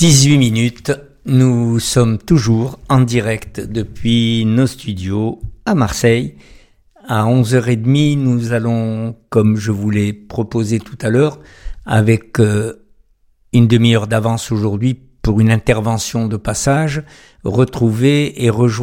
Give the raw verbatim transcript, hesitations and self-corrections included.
dix-huit minutes, nous sommes toujours en direct depuis nos studios à Marseille. À onze heures trente, nous allons, comme je vous l'ai proposé tout à l'heure, avec euh, une demi-heure d'avance aujourd'hui pour une intervention de passage, retrouver et rejoindre